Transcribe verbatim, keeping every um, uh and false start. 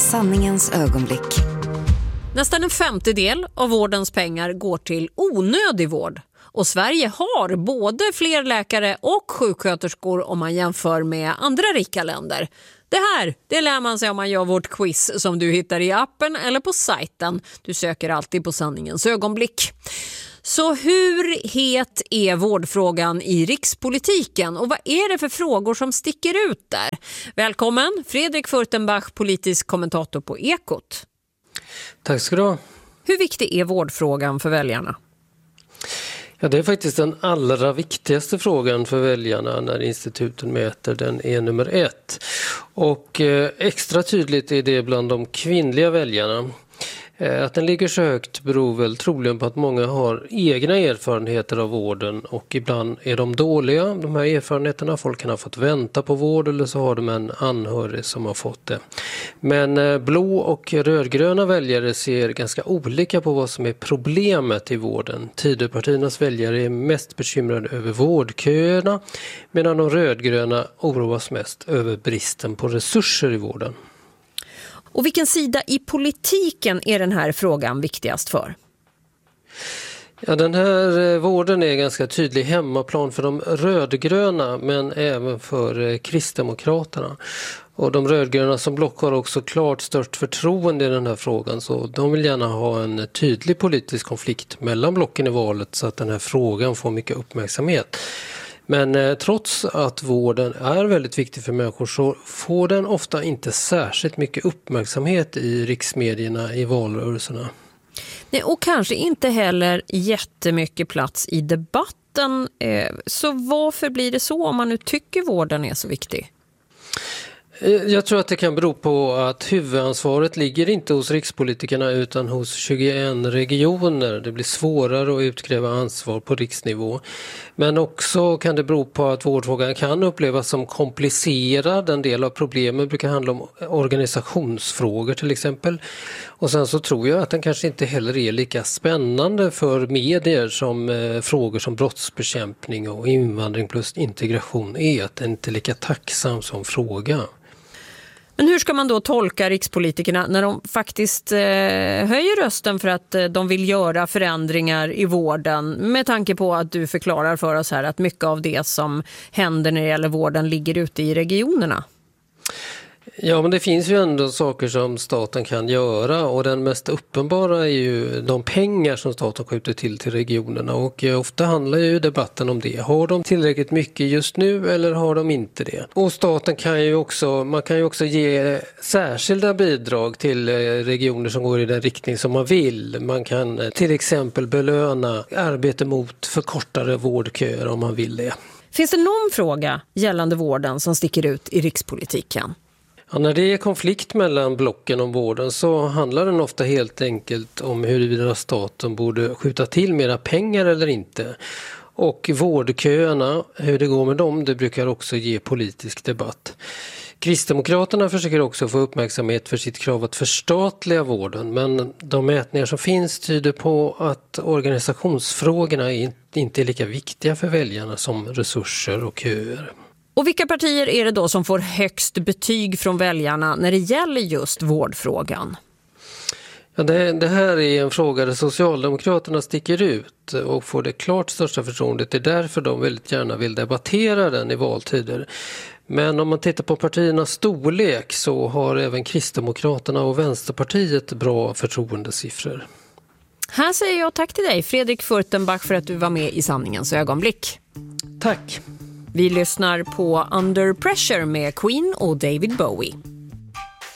sanningens ögonblick. Nästan en femtedel av vårdens pengar går till onödig vård. Och Sverige har både fler läkare och sjuksköterskor om man jämför med andra rika länder. Det här, det lär man sig om man gör vårt quiz som du hittar i appen eller på sajten. Du söker alltid på sanningens ögonblick. Så hur het är vårdfrågan i rikspolitiken och vad är det för frågor som sticker ut där? Välkommen Fredrik Furtenbach, politisk kommentator på Ekot. Tack ska du ha. Hur viktig är vårdfrågan för väljarna? Ja, det är faktiskt den allra viktigaste frågan för väljarna när instituten mäter. Den är nummer ett. Och eh, extra tydligt är det bland de kvinnliga väljarna. Eh, att den ligger så högt beror väl troligen på att många har egna erfarenheter av vården och ibland är de dåliga. De här erfarenheterna, folk kan ha fått vänta på vård eller så har de en anhörig som har fått det. Men eh, blå och rödgröna väljare ser ganska olika på vad som är problemet i vården. Tidöpartiernas väljare är mest bekymrade över vårdköerna medan de rödgröna oroas mest över bristen på resurser i vården. Och vilken sida i politiken är den här frågan viktigast för? Ja, den här vården är ganska tydlig hemmaplan för de rödgröna men även för Kristdemokraterna. Och de rödgröna som block har också klart störst förtroende i den här frågan så de vill gärna ha en tydlig politisk konflikt mellan blocken i valet så att den här frågan får mycket uppmärksamhet. Men eh, trots att vården är väldigt viktig för människor så får den ofta inte särskilt mycket uppmärksamhet i riksmedierna i valrörelserna. Nej, och kanske inte heller jättemycket plats i debatten. Eh, så varför blir det så om man nu tycker vården är så viktig? Jag tror att det kan bero på att huvudansvaret ligger inte hos rikspolitikerna utan hos tjugoen regioner. Det blir svårare att utkräva ansvar på riksnivå. Men också kan det bero på att vårdfrågan kan upplevas som komplicerad. En del av problemen brukar handla om organisationsfrågor till exempel. Och sen så tror jag att den kanske inte heller är lika spännande för medier som eh, frågor som brottsbekämpning och invandring plus integration är. Att den inte är lika tacksam som fråga. Men hur ska man då tolka rikspolitikerna när de faktiskt eh, höjer rösten för att eh, de vill göra förändringar i vården med tanke på att du förklarar för oss här att mycket av det som händer när det gäller vården ligger ute i regionerna? Ja, men det finns ju ändå saker som staten kan göra och den mest uppenbara är ju de pengar som staten skjuter till till regionerna och ofta handlar ju debatten om det. Har de tillräckligt mycket just nu eller har de inte det? Och staten kan ju också, man kan ju också ge särskilda bidrag till regioner som går i den riktning som man vill. Man kan till exempel belöna arbete mot förkortade vårdköer om man vill det. Finns det någon fråga gällande vården som sticker ut i rikspolitiken? Ja, när det är konflikt mellan blocken om vården så handlar den ofta helt enkelt om huruvida staten borde skjuta till mera pengar eller inte. Och vårdköerna, hur det går med dem, det brukar också ge politisk debatt. Kristdemokraterna försöker också få uppmärksamhet för sitt krav att förstatliga vården, men de mätningar som finns tyder på att organisationsfrågorna inte är lika viktiga för väljarna som resurser och köer. Och vilka partier är det då som får högst betyg från väljarna när det gäller just vårdfrågan? Ja, det, det här är en fråga där Socialdemokraterna sticker ut och får det klart största förtroendet. Det är därför de väldigt gärna vill debattera den i valtider. Men om man tittar på partiernas storlek så har även Kristdemokraterna och Vänsterpartiet bra förtroendesiffror. Här säger jag tack till dig Fredrik Furtenbach för att du var med i sanningens ögonblick. Tack! Vi lyssnar på Under Pressure med Queen och David Bowie.